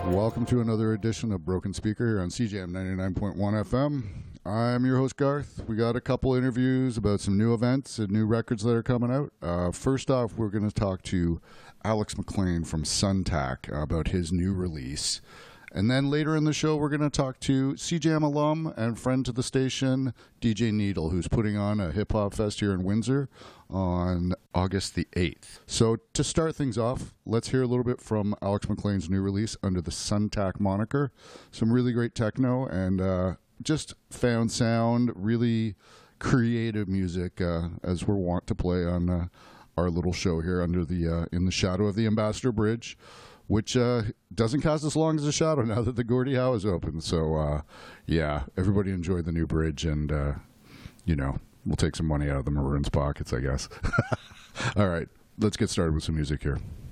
Welcome to another edition of Broken Speaker here on CJM 99.1 FM. I'm your host, Garth. We got a couple interviews about some new events and new records that are coming out. First off, we're going to talk to Alex McLean from Suntac about his new release. And then later in the show, we're going to talk to CJM alum and friend to the station, DJ Needle, who's putting on a hip-hop fest here in Windsor on August the 8th. So to start things off, let's hear a little bit from Alex McLean's new release under the Suntac moniker. Some really great techno and just found sound, really creative music as we're wont to play on our little show here under the in the shadow of the Ambassador Bridge, which doesn't cast as long as a shadow now that the Gordie Howe is open. So, yeah, everybody enjoy the new bridge, and, you know, we'll take some money out of the Maroons' pockets, I guess. All right, let's get started with some music here.